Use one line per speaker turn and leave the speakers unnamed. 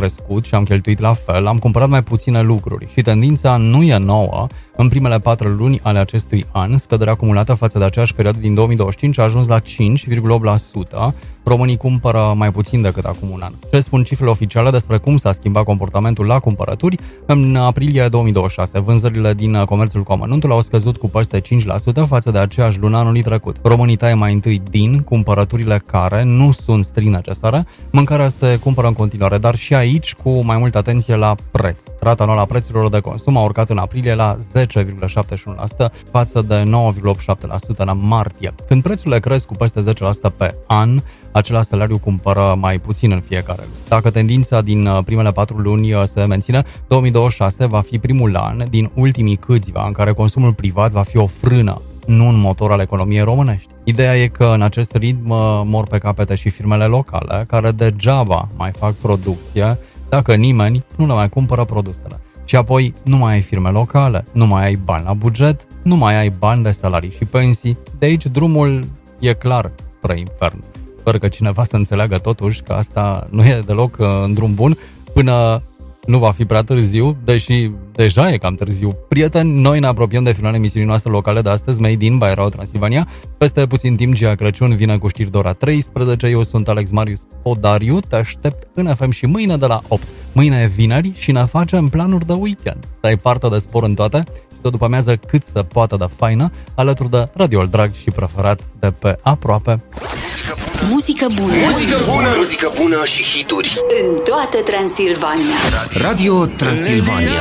crescut și am cheltuit la fel, am cumpărat mai puține lucruri și tendința nu e nouă. În primele 4 luni ale acestui an, scăderea acumulată față de aceeași perioadă din 2025 a ajuns la 5,8%. Românii cumpără mai puțin decât acum un an. Ce spun cifrele oficiale despre cum s-a schimbat comportamentul la cumpărături? În aprilie 2026, vânzările din comerțul cu amănuntul au scăzut cu peste 5% față de aceeași lună anului trecut. Românii taie mai întâi din cumpărăturile care nu sunt strict necesare, mâncarea se cumpără în continuare, dar și aici cu mai multă atenție la preț. Rata anuală a prețurilor de consum a urcat în aprilie la 10,71% față de 9,8% la martie. Când prețurile cresc cu peste 10% pe an, același salariu cumpără mai puțin în fiecare lună. Dacă tendința din primele 4 luni se menține, 2026 va fi primul an din ultimii câțiva în care consumul privat va fi o frână, nu un motor al economiei românești. Ideea e că în acest ritm mor pe capete și firmele locale, care degeaba mai fac producție dacă nimeni nu le mai cumpără produsele. Și apoi nu mai ai firme locale, nu mai ai bani la buget, nu mai ai bani de salarii și pensii. De aici drumul e clar spre infern. Sper că cineva să înțeleagă totuși că asta nu e deloc în drum bun până nu va fi prea târziu, deși deja e cam târziu. Prieteni, noi ne apropiem de finalul emisiunii noastre locale de astăzi, Made in by Radio Transilvania. Peste puțin timp, Gia Crăciun vine cu știri de ora 13. Eu sunt Alex Marius Podariu, te aștept în FM și mâine de la 8. Mâine e vineri și ne facem planuri de weekend. Să ai parte de spor în toate și tot după amiază cât să poată de faină, alături de radioul drag și preferat de pe aproape.
Muzică bună.
Muzică bună. Muzică bună și hituri.
În toată Transilvania.
Radio Transilvania.